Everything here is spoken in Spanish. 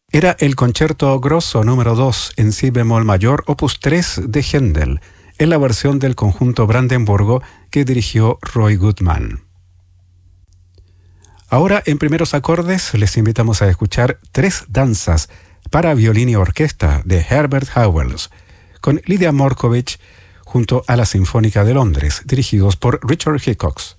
Era el Concierto Grosso número 2 en si bemol mayor, opus 3 de Händel, en la versión del conjunto Brandenburgo que dirigió Roy Goodman. Ahora, en primeros acordes, les invitamos a escuchar 3 danzas para violín y orquesta de Herbert Howells, con Lydia Morkovich junto a la Sinfónica de Londres, dirigidos por Richard Hickox.